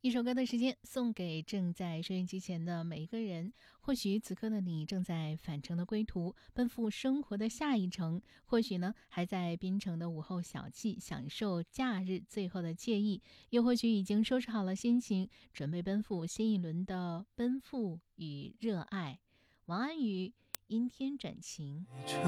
一首歌的时间送给正在收音机前的每一个人。或许此刻的你正在返程的归途，奔赴生活的下一程；或许呢，还在槟城的午后小憩，享受假日最后的惬意；又或许已经收拾好了心情，准备奔赴新一轮的奔赴与热爱。王安宇，阴天转晴。